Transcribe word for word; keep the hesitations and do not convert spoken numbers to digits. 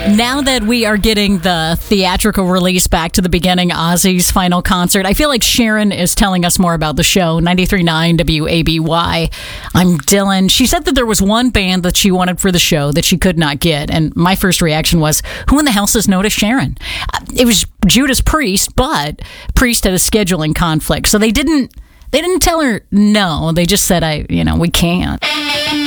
Now that we are getting the theatrical release back to the beginning, Ozzy's final concert, I feel like Sharon is telling us more about the show. ninety-three point nine W A B Y. I'm Dylan. She said that there was one band that she wanted for the show that she could not get, and my first reaction was, who in the hell says no to Sharon? It was Judas Priest, but Priest had a scheduling conflict, so they didn't they didn't tell her no. They just said, I, you know, we can't.